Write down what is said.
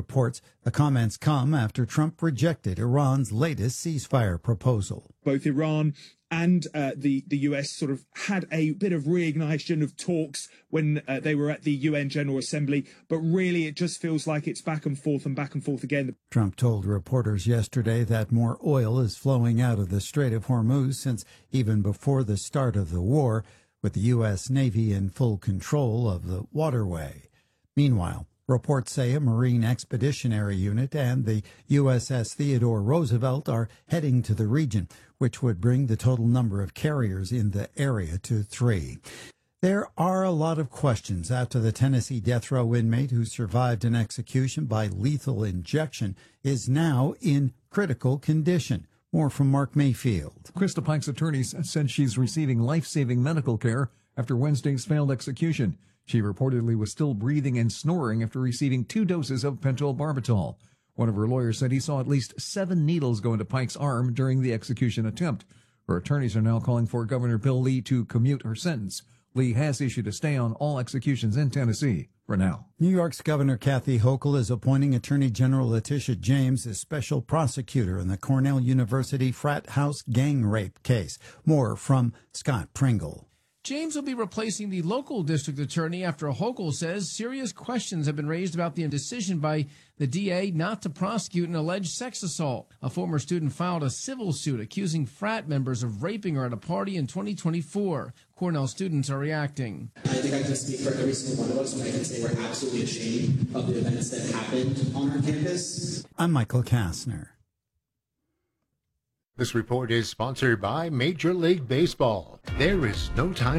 reports. The comments come after Trump rejected Iran's latest ceasefire proposal. Both Iran and the US sort of had a bit of reignition of talks when they were at the UN General Assembly, but really it just feels like it's back and forth again. Trump told reporters yesterday that more oil is flowing out of the Strait of Hormuz since even before the start of the war, with the U.S. Navy in full control of the waterway. Meanwhile, reports say a Marine Expeditionary Unit and the USS Theodore Roosevelt are heading to the region, which would bring the total number of carriers in the area to 3. There are a lot of questions after the Tennessee death row inmate who survived an execution by lethal injection is now in critical condition. More from Mark Mayfield. Krista Pike's attorneys said she's receiving life-saving medical care after Wednesday's failed execution. She reportedly was still breathing and snoring after receiving 2 doses of pentobarbital. One of her lawyers said he saw at least 7 needles go into Pike's arm during the execution attempt. Her attorneys are now calling for Governor Bill Lee to commute her sentence. Lee has issued a stay on all executions in Tennessee for now. New York's Governor Kathy Hochul is appointing Attorney General Letitia James as special prosecutor in the Cornell University frat house gang rape case. More from Scott Pringle. James will be replacing the local district attorney after Hochul says serious questions have been raised about the decision by the DA not to prosecute an alleged sex assault. A former student filed a civil suit accusing frat members of raping her at a party in 2024. Cornell students are reacting. I think I can speak for every single one of us when I can say we're absolutely ashamed of the events that happened on our campus. I'm Michael Kastner. This report is sponsored by Major League Baseball. There is no time